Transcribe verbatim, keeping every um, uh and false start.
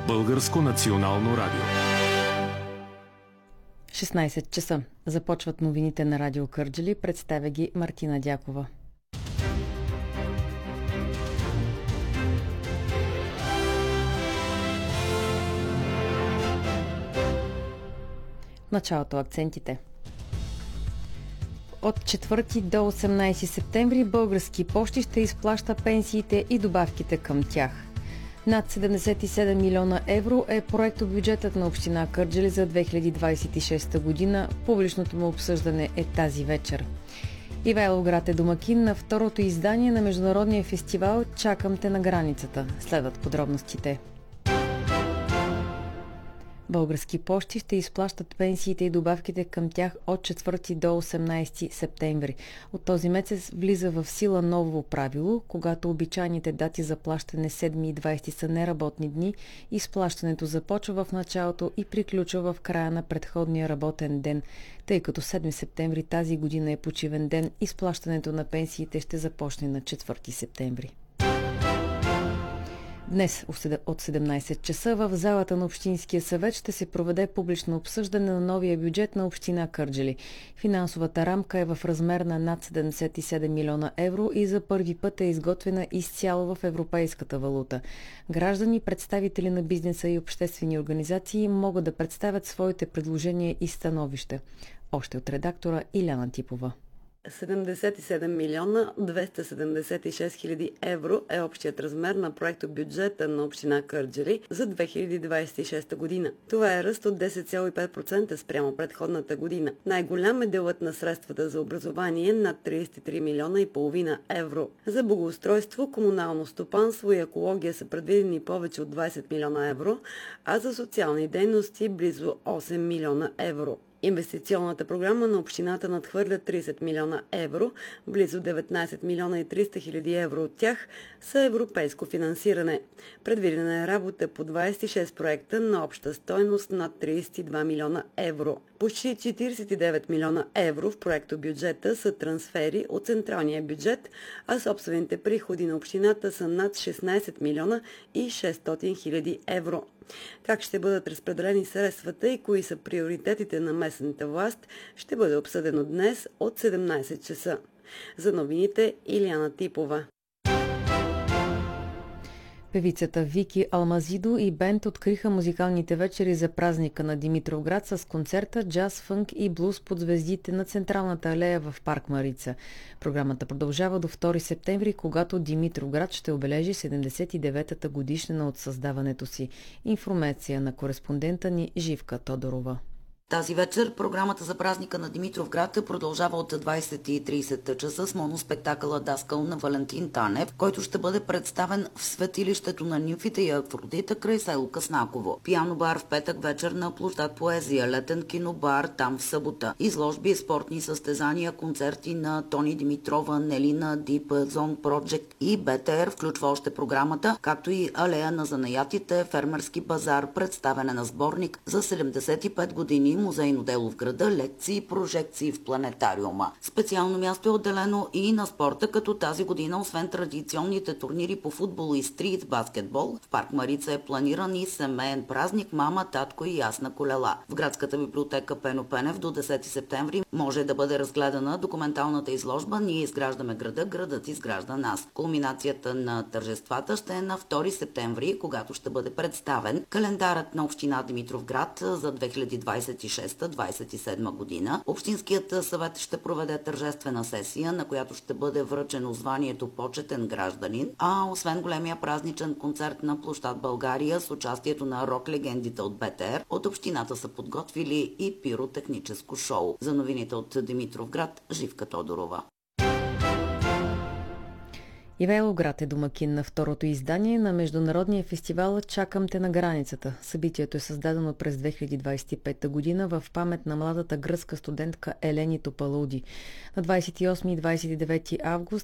Българско национално радио. шестнайсет часа. Започват новините на Радио Кърджали. Представя ги Мартина Дякова. Началото акцентите. От четвърти до осемнайсети септември Български пощи ще изплаща пенсиите и добавките към тях. Над седемдесет и седем милиона евро е проектобюджетът на община Кърджали за две хиляди двайсет и шеста година. Публичното му обсъждане е тази вечер. Ивайловград е домакин на второто издание на международния фестивал "Чакам те на границата". Следват подробностите. Български пощи ще изплащат пенсиите и добавките към тях от четвърти до осемнайсети септември. От този месец влиза в сила ново правило, когато обичайните дати за плащане седми и двайсети са неработни дни, изплащането започва в началото и приключва в края на предходния работен ден. Тъй като седми септември тази година е почивен ден, изплащането на пенсиите ще започне на четвърти септември. Днес от седемнайсет часа в залата на Общинския съвет ще се проведе публично обсъждане на новия бюджет на община Кърджали. Финансовата рамка е в размер на над седемдесет и седем милиона евро и за първи път е изготвена изцяло в европейската валута. Граждани, представители на бизнеса и обществени организации могат да представят своите предложения и становища. Още от редактора Иляна Типова. седемдесет и седем милиона двеста седемдесет и шест хиляди евро е общият размер на проектобюджета на община Кърджали за две хиляди двайсет и шеста година. Това е ръст от десет цяло и пет процента спрямо предходната година. Най-голям е делът на средствата за образование над трийсет и три милиона и половина евро. За благоустройство, комунално стопанство и екология са предвидени повече от двайсет милиона евро, а за социални дейности близо осем милиона евро. Инвестиционната програма на общината надхвърля трийсет милиона евро, близо деветнайсет милиона и триста хиляди евро от тях са европейско финансиране. Предвидена е работа по двайсет и шест проекта на обща стойност над трийсет и два милиона евро. Почти четирийсет и девет милиона евро в проектобюджета са трансфери от централния бюджет, а собствените приходи на общината са над шестнайсет милиона и шестстотин хиляди евро. Как ще бъдат разпределени средствата и кои са приоритетите на местната власт, ще бъде обсъдено днес от седемнайсет часа. За новините Иляна Типова. Певицата Вики Алмазидо и бенд откриха музикалните вечери за празника на Димитровград с концерта "Джаз, фънк и блуз под звездите" на Централната алея в парк Марица. Програмата продължава до втори септември, когато Димитровград ще обележи седемдесет и деветата годишнина от създаването си. Информация на кореспондента ни Живка Тодорова. Тази вечер програмата за празника на Димитровград продължава от двайсет и трийсет часа с моноспектакъла "Даскал" на Валентин Танев, който ще бъде представен в светилището на нимфите и Афродита край село Къснаково. Пиано бар в петък вечер на площад Поезия, летен кинобар там в събота. Изложби, спортни състезания, концерти на Тони Димитрова, Нелина, Дип, Зон Проджект и БТР включва още програмата, както и алея на занаятите, фермерски базар, представяне на сборник за седемдесет и пет години музейно дело в града, лекции и прожекции в планетариума. Специално място е отделено и на спорта, като тази година, освен традиционните турнири по футбол и стрит баскетбол, в парк Марица е планиран и семейен празник "Мама, татко и аз на колела". В градската библиотека Пено Пенев до десети септември може да бъде разгледана документалната изложба "Ние изграждаме града, градът изгражда нас". Кулминацията на тържествата ще е на втори септември, когато ще бъде представен календарът на община Димитровград за две хиляди двайсет и шеста двайсет и седма година. Общинският съвет ще проведе тържествена сесия, на която ще бъде връчено званието "Почетен гражданин", а освен големия празничен концерт на площад България с участието на рок-легендите от БТР, от общината са подготвили и пиротехническо шоу. За новините от Димитровград, Живка Тодорова. Ивайловград е домакин на второто издание на международния фестивал "Чакам те на границата". Събитието е създадено през две хиляди двайсет и пета година в памет на младата гръцка студентка Елени Топалуди. На двайсет и осми и двайсет и девети август